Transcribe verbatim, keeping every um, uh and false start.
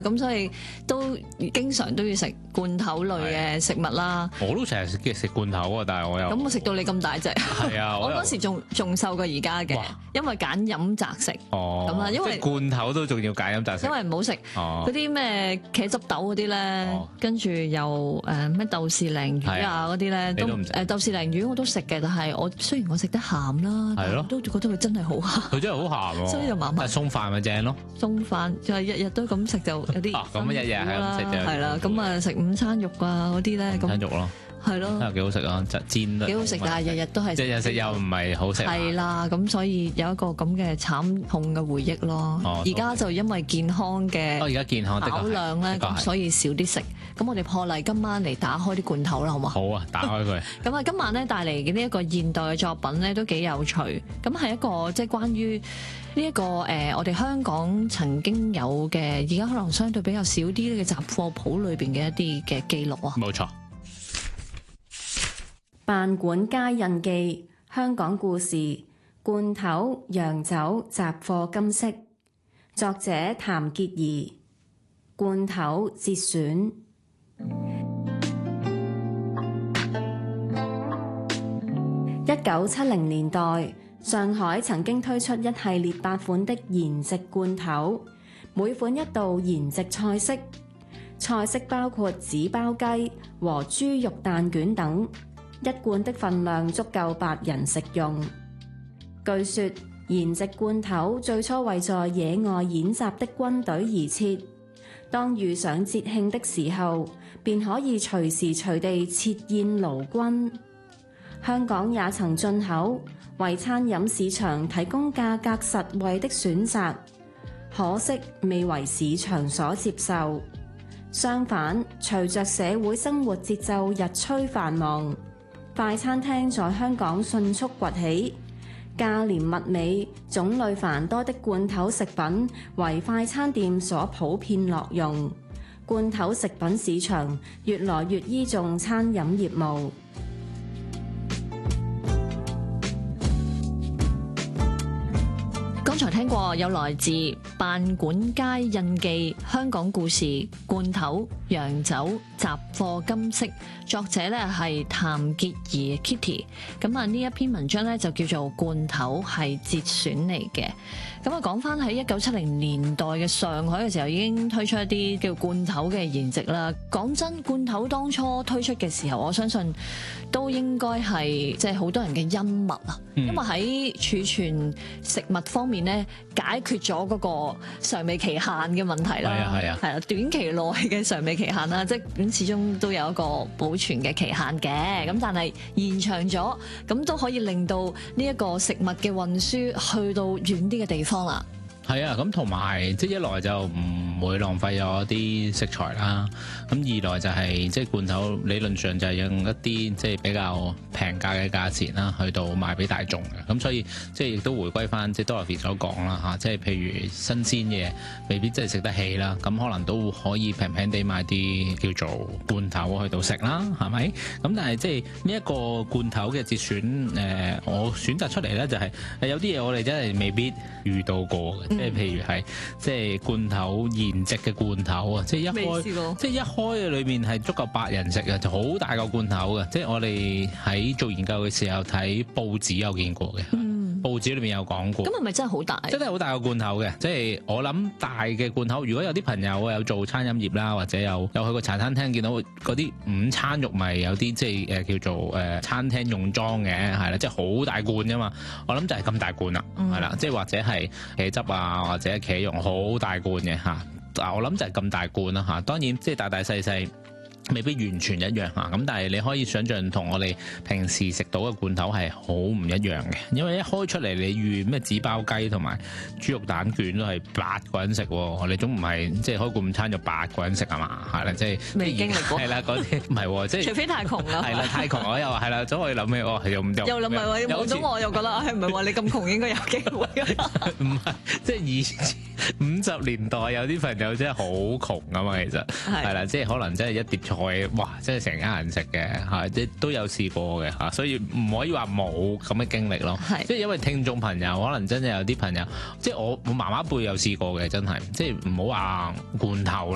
咁所以都經常都要食罐頭類嘅食物啦。 我都成日食食罐頭啊，但係我又咁我食到你咁大隻。 係啊， 我嗰時仲仲瘦過而家嘅，因為揀飲擇食。 哦， 咁啊，因為即係罐頭都仲要揀飲擇食， 因為唔好食嗰啲咩茄汁豆嗰啲咧，跟住又誒咩豆豉鯪魚啊嗰啲咧，都誒豆豉鯪魚我都食嘅，但係我雖然我食得鹹啦，但係我都覺得佢真係好鹹。 佢真係好鹹喎， 所以就麻麻。 但係餸飯咪正咯， 餸飯就係日日都咁食就有啲咁日日係咁食就係啦，咁啊食午餐肉啊嗰啲咧， 午餐肉咯， 係咯， 真係幾好食啊，就煎得幾好食，但係日日都係日日食又唔係好食。 係啦，咁所以有一個咁嘅慘痛嘅回憶咯。而家就因為健康嘅哦，而家健康考量咧，咁所以少啲食。咁我哋破例今晚嚟打開啲罐頭啦，好嘛？ 好啊，打開佢。 咁啊，今晚咧帶嚟嘅呢一個現代嘅作品咧，都幾有趣。咁係一個即係關於呢一個誒，我哋香港曾經有嘅，而家可能相對比較少啲嘅雜貨鋪裏邊嘅一啲嘅記錄啊。 冇錯。 辦館街印記，香港故事，罐頭、洋酒、雜貨金飾，作者譚潔儀，罐頭節選。一九七零年代，上海曾經推出一系列八款的筵席罐頭，每款一道筵席菜式，菜式包括紙包雞和豬肉蛋卷等。一罐的份量足夠八人食用。據說筵席罐頭最初為在野外演習的軍隊而設，當遇上節慶的時候，便可以隨時隨地設宴勞軍。香港也曾進口，為餐飲市場提供價格實惠的選擇，可惜未為市場所接受。相反，隨着社會生活節奏日趨繁忙，快餐廳在香港迅速崛起，價廉物美、種類繁多的罐頭食品為快餐店所普遍樂用。罐頭食品市場越來越倚重餐飲業務。 剛才聽過有來自辦館街印記、香港故事、罐頭、洋酒、雜貨金飾，作者咧係譚潔儀 Kitty。咁啊呢一篇文章咧就叫做罐頭係節選嚟嘅。咁啊講翻喺一九七零年代嘅上海嘅時候，已經推出一啲叫罐頭嘅筵席啦。講真，罐頭當初推出嘅時候，我相信都應該係即係好多人嘅恩物啊，因為喺儲存食物方面咧，解決咗嗰個常備期限嘅問題啦。 係啊係啊， 係啦，短期內嘅常備期限啦，即係咁始終都有一個保存嘅期限嘅。咁但係延長咗，咁都可以令到呢一個食物嘅運輸去到遠啲嘅地方啦。 係啊，咁同埋即係一來就唔會浪費咗啲食材啦，咁二來就係即係罐頭理論上就係用一啲即係比較平價嘅價錢啦，去到賣俾大眾嘅，咁所以即係亦都回歸翻即係 Dorothy 所講啦嚇，即係譬如新鮮嘢未必真係食得起啦，咁可能都可以平平地買啲叫做罐頭去到食啦，係咪？咁但係即係呢一個罐頭嘅節選，誒、呃、我選擇出嚟咧就係、是、有啲嘢我哋真係未必遇到過嘅。即係譬如係即係罐頭筵席嘅罐頭啊！即係一開，即係一開嘅裏面係足夠八人食嘅，就好大個罐頭嘅。即係我哋喺做研究嘅時候睇報紙有見過嘅，嗯、報紙裏面有講過。 咁係咪真係好大？ 真係好大個罐頭嘅，即係我諗大嘅罐頭。如果有啲朋友有做餐飲業啦，或者有有去過茶餐廳見到嗰啲午餐肉，咪有啲即係誒叫做誒餐廳用裝嘅，係啦，即係好大罐㗎嘛。我諗就係咁大罐啦，係啦、嗯，即係或者係茄汁啊。或者茄蓉好大罐嘅嚇，嗱我諗就係咁大罐啦嚇，當然即係大大細細未必完全一樣嚇，咁但係你可以想象同我哋平時食到嘅罐頭係好唔一樣嘅，因為一開出嚟你預咩紙包雞同埋豬肉蛋卷都係八個人食喎，我哋總唔係即係開罐午餐就八個人食係嘛？係啦，即係未經歷過係啦嗰啲唔係喎，即係除非太窮啦， 係啦太窮我又係啦，所以我諗起哦又又又諗係話冇咗我又覺得係唔係話你咁窮應該有機會唔係即係以前五十年代有啲朋友真係好窮啊嘛，其實係啦，即係可能真係一碟菜。哇！真係成家人食嘅嚇，即都有試過嘅嚇，所以唔可以話冇咁嘅經歷咯。係，即係因為聽眾朋友可能真係有啲朋友，即係我我媽媽輩有試過嘅，真係，即係唔好話罐頭啦。